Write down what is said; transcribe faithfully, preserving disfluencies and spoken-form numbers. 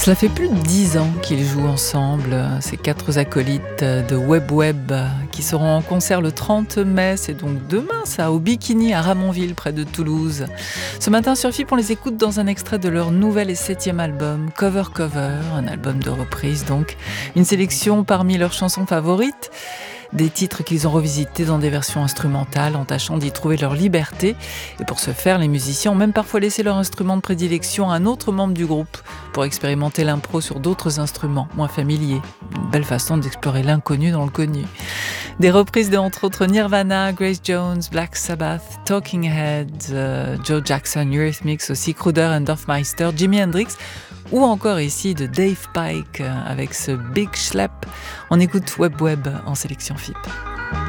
Cela fait plus de dix ans qu'ils jouent ensemble, ces quatre acolytes de Web Web, qui seront en concert le trente mai, c'est donc demain ça, au Bikini à Ramonville, près de Toulouse. Ce matin sur F I P, on les écoute dans un extrait de leur nouvel et septième album, Cover Cover, un album de reprise donc, une sélection parmi leurs chansons favorites, des titres qu'ils ont revisités dans des versions instrumentales en tâchant d'y trouver leur liberté. Et pour ce faire, les musiciens ont même parfois laissé leur instrument de prédilection à un autre membre du groupe pour expérimenter l'impro sur d'autres instruments moins familiers. Une belle façon d'explorer l'inconnu dans le connu. Des reprises de entre autres Nirvana, Grace Jones, Black Sabbath, Talking Heads, euh, Joe Jackson, Eurythmics aussi, Kruder and Dorfmeister, Jimi Hendrix, ou encore ici de Dave Pike avec ce Big Schlep. On écoute Web Web en sélection F I P.